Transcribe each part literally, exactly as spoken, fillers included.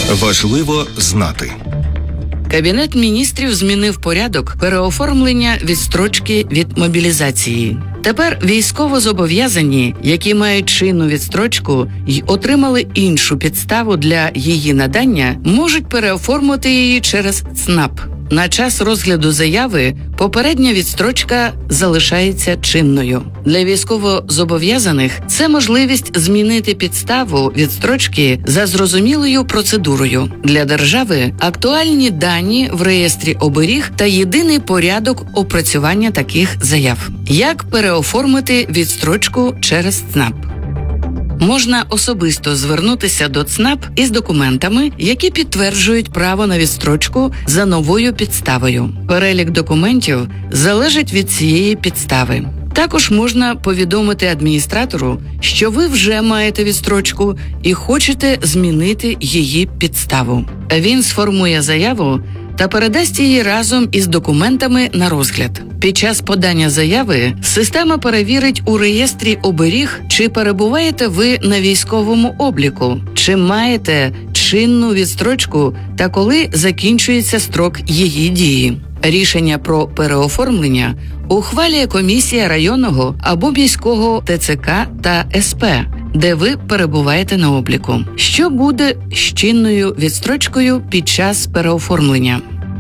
Важливо знати. Кабінет міністрів змінив порядок переоформлення відстрочки від мобілізації. Тепер військовозобов'язані, які мають чинну відстрочку й отримали іншу підставу для її надання, можуть переоформити її через ЦНАП. На час розгляду заяви попередня відстрочка залишається чинною. Для військовозобов'язаних це можливість змінити підставу відстрочки за зрозумілою процедурою. Для держави актуальні дані в реєстрі оберіг та єдиний порядок опрацювання таких заяв. Як переоформити відстрочку через ЦНАП? Можна особисто звернутися до ЦНАП із документами, які підтверджують право на відстрочку за новою підставою. Перелік документів залежить від цієї підстави. Також можна повідомити адміністратору, що ви вже маєте відстрочку і хочете змінити її підставу. Він сформує заяву та передасть її разом із документами на розгляд. Під час подання заяви система перевірить у реєстрі оберіг, чи перебуваєте ви на військовому обліку, чи маєте чинну відстрочку та коли закінчується строк її дії. Рішення про переоформлення ухвалює комісія районного або міського ТЦК та СП, де ви перебуваєте на обліку. Що буде з чинною відстрочкою під час переоформлення?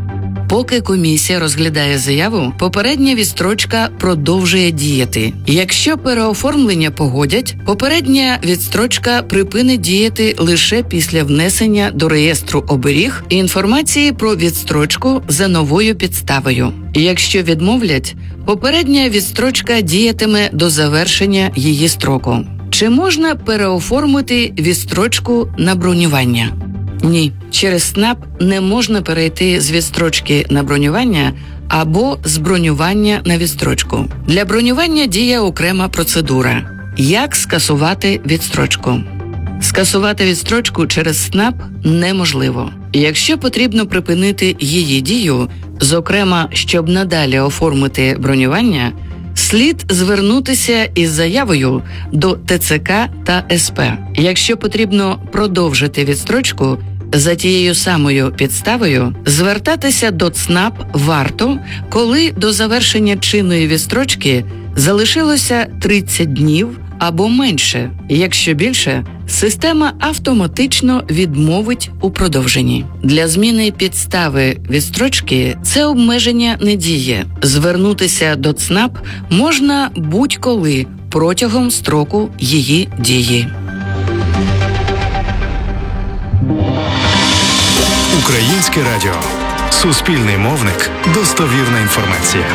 Поки комісія розглядає заяву, попередня відстрочка продовжує діяти. Якщо переоформлення погодять, попередня відстрочка припинить діяти лише після внесення до реєстру оберіг інформації про відстрочку за новою підставою. Якщо відмовлять, попередня відстрочка діятиме до завершення її строку. Чи можна переоформити відстрочку на бронювання? Ні, через ЦНАП не можна перейти з відстрочки на бронювання або з бронювання на відстрочку. Для бронювання діє окрема процедура. Як скасувати відстрочку? Скасувати відстрочку через ЦНАП неможливо. Якщо потрібно припинити її дію, зокрема, щоб надалі оформити бронювання, слід звернутися із заявою до ТЦК та СП. Якщо потрібно продовжити відстрочку за тією самою підставою, звертатися до ЦНАП варто, коли до завершення чинної відстрочки залишилося тридцять днів або менше. Якщо більше, система автоматично відмовить у продовженні. Для зміни підстави відстрочки це обмеження не діє. Звернутися до ЦНАП можна будь-коли протягом строку її дії. Українське радіо. Суспільний мовник. Достовірна інформація.